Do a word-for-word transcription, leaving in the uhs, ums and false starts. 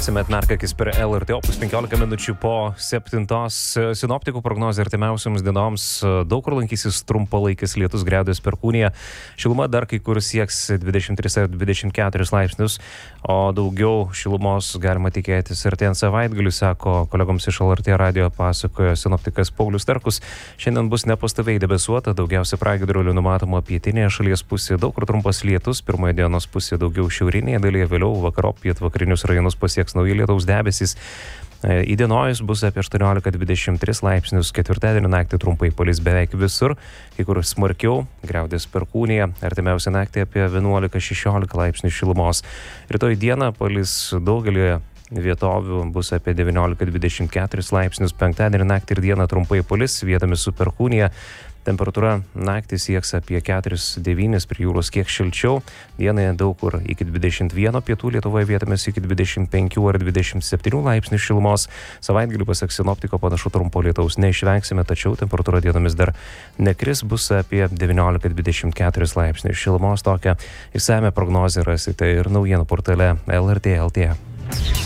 Tęsime atmerkakis per L R T Opus penkiolika minučių po septintos. Sinoptikų prognozė artimiausiams dienoms. Daug kur lankysis trumpalaikis lietus, griaudės perkūnija. Šiluma dar kai kur sieks dvidešimt tris ar dvidešimt keturis laipsnius, o daugiau šilumos galima tikėtis artėjant savaitgaliui, sako kolegoms iš L R T radijo, pasakojo sinoptikas Paulius Starkus. Šiandien bus nepastoviai debesuota, daugiausia pragiedrulių numatoma pietinėje šalies pusėje, daug kur trumpas lietus, pirmoje dienos pusėje daugiau šiaurinėje dalyje, vėliau vakarop pietvakarinius rajonus pasieks nauji lietaus debesys. Įdienojus bus apie aštuoniolika dvidešimt tris laipsnius, ketvirtadienį naktį trumpai palis beveik visur, kai kur smarkiau, griaudės perkūnija, artimiausią naktį apie vienuolika šešiolika laipsnių šilumos. Rytoj dieną palis daugelį vietovių bus apie devyniolika dvidešimt keturis laipsnius, penktadienį naktį ir dieną trumpai palis, vietomis su perkūnija. Temperatūra naktį sieks apie keturis devynis, prie jūros kiek šilčiau. Dienai daug kur iki dvidešimt vieno, pietų Lietuvoje vietomis iki dvidešimt penkių ar dvidešimt septynių laipsnių šilumos. Savaitgalį pasak sinoptiko panašu trumpo lietaus neišvengsime, tačiau temperatūra dienomis dar nekris, bus apie devyniolika dvidešimt keturis laipsnių šilumos. Tokią išsamią prognozę rasite ir naujienų portale L R T L T.